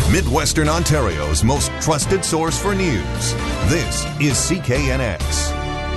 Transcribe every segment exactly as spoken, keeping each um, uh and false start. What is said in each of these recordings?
Midwestern Ontario's most trusted source for news. This is C K N X.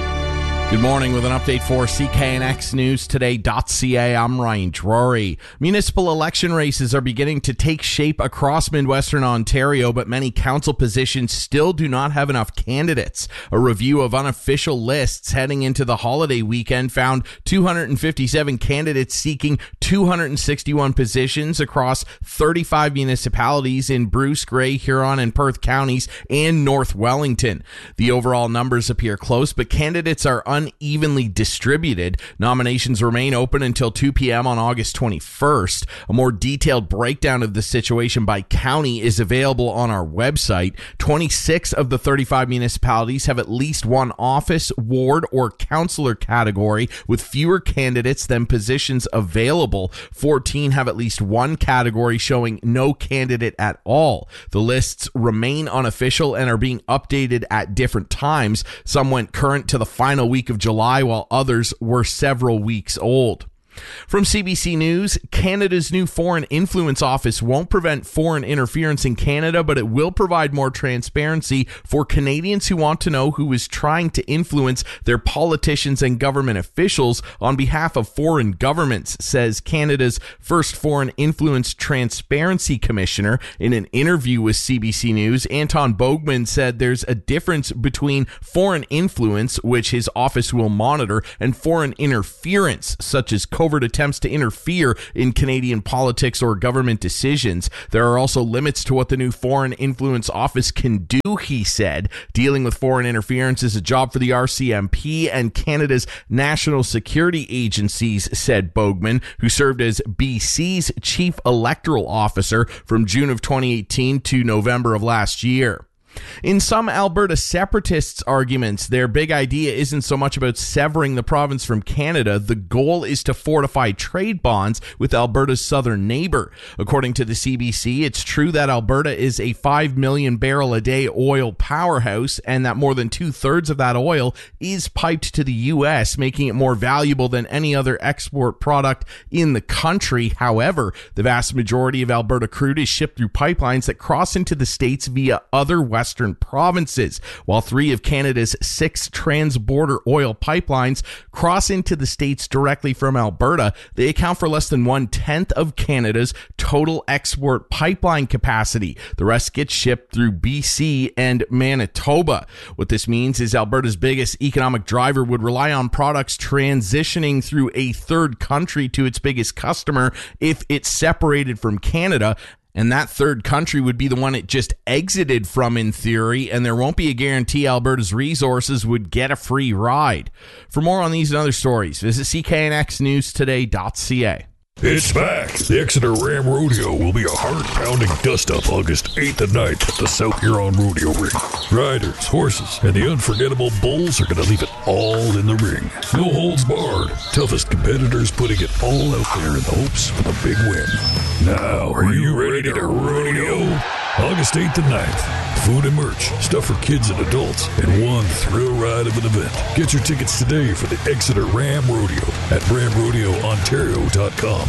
Good morning with an update for C K N X News Today dot C A. I'm Ryan Drury. Municipal election races are beginning to take shape across Midwestern Ontario, but many council positions still do not have enough candidates. A review of unofficial lists heading into the holiday weekend found two hundred fifty-seven candidates seeking two hundred sixty-one positions across thirty-five municipalities in Bruce, Grey, Huron, and Perth counties and North Wellington. The overall numbers appear close, but candidates are unevenly distributed. Nominations remain open until two p.m. on August twenty-first. A more detailed breakdown of the situation by county is available on our website. twenty-six of the thirty-five municipalities have at least one office, ward, or councillor category with fewer candidates than positions available. fourteen have at least one category showing no candidate at all. The lists remain unofficial and are being updated at different times. Some went current to the final week of July, while others were several weeks old. From C B C News, Canada's new Foreign Influence Office won't prevent foreign interference in Canada, but it will provide more transparency for Canadians who want to know who is trying to influence their politicians and government officials on behalf of foreign governments, says Canada's first Foreign Influence Transparency Commissioner. In an interview with C B C News, Anton Bogman said there's a difference between foreign influence, which his office will monitor, and foreign interference, such as covert attempts to interfere in Canadian politics or government decisions. There are also limits to what the new Foreign Influence Office can do, he said. Dealing with foreign interference is a job for the R C M P and Canada's national security agencies, said Bogman, who served as B C's chief electoral officer from June of twenty eighteen to November of last year. In some Alberta separatists' arguments, their big idea isn't so much about severing the province from Canada. The goal is to fortify trade bonds with Alberta's southern neighbor. According to the C B C, it's true that Alberta is a five million barrel a day oil powerhouse and that more than two-thirds of that oil is piped to the U S, making it more valuable than any other export product in the country. However, the vast majority of Alberta crude is shipped through pipelines that cross into the states via other Western Western provinces. While three of Canada's six trans-border oil pipelines cross into the states directly from Alberta, they account for less than one-tenth of Canada's total export pipeline capacity. The rest gets shipped through B C and Manitoba. What this means is Alberta's biggest economic driver would rely on products transitioning through a third country to its biggest customer if it's separated from Canada. And that third country would be the one it just exited from in theory, and there won't be a guarantee Alberta's resources would get a free ride. For more on these and other stories, visit C K N X News Today dot C A. It's back. The Exeter Ram Rodeo will be a heart-pounding dust-up August eighth and ninth at the South Huron Rodeo Ring. Riders, horses, and the unforgettable bulls are going to leave it all in the ring. No holds barred. Toughest competitors putting it all out there in the hopes for the big win. Now, are you ready to rodeo? August eighth and ninth. Food and merch, stuff for kids and adults, and one thrill ride of an event. Get your tickets today for the Exeter Ram Rodeo at ram rodeo ontario dot com.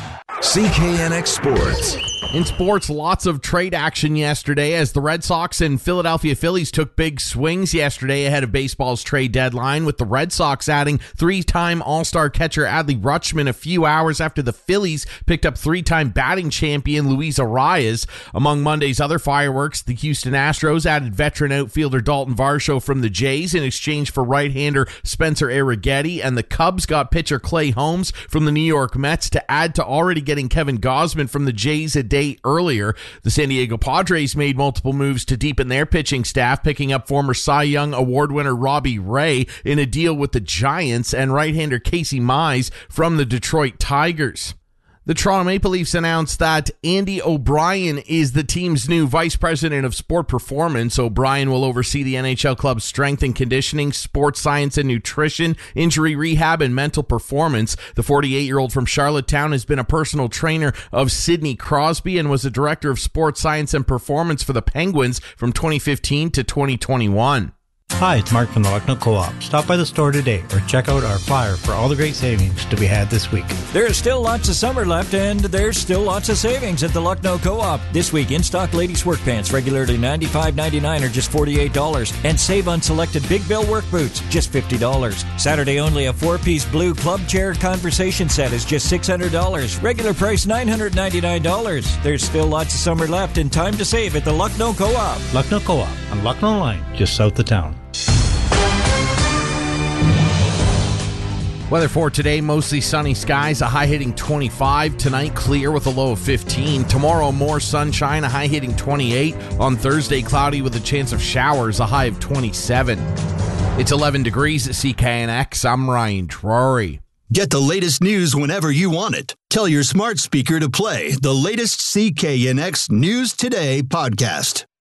C K N X Sports. In sports, lots of trade action yesterday as the Red Sox and Philadelphia Phillies took big swings yesterday ahead of baseball's trade deadline, with the Red Sox adding three-time All-Star catcher Adley Rutschman a few hours after the Phillies picked up three-time batting champion Luis Arias. Among Monday's other fireworks, the Houston Astros added veteran outfielder Dalton Varsho from the Jays in exchange for right-hander Spencer Arrighetti, and the Cubs got pitcher Clay Holmes from the New York Mets to add to already getting Kevin Gausman from the Jays a day earlier. The San Diego Padres made multiple moves to deepen their pitching staff, picking up former Cy Young Award winner Robbie Ray in a deal with the Giants and right-hander Casey Mize from the Detroit Tigers. The Toronto Maple Leafs announced that Andy O'Brien is the team's new vice president of sport performance. O'Brien will oversee the N H L club's strength and conditioning, sports science and nutrition, injury rehab, and mental performance. The forty-eight-year-old from Charlottetown has been a personal trainer of Sidney Crosby and was a director of sports science and performance for the Penguins from twenty fifteen to twenty twenty-one. Hi, it's Mark from the Lucknow Co-op. Stop by the store today or check out our flyer for all the great savings to be had this week. There's still lots of summer left, and there's still lots of savings at the Lucknow Co-op. This week, in-stock ladies' work pants, regularly ninety-five ninety-nine or just forty-eight dollars. And save on selected Big Bill work boots, just fifty dollars. Saturday only, a four-piece blue club chair conversation set is just six hundred dollars. Regular price nine hundred ninety-nine dollars. There's still lots of summer left and time to save at the Lucknow Co-op. Lucknow Co-op on Lucknow Line, just south of town. Weather for today, mostly sunny skies, a high hitting twenty-five. Tonight, clear with a low of fifteen. Tomorrow, more sunshine, a high hitting twenty-eight. On Thursday, cloudy with a chance of showers, a high of twenty-seven. It's eleven degrees at C K N X. I'm Ryan Drury. Get the latest news whenever you want it. Tell your smart speaker to play the latest C K N X News Today podcast.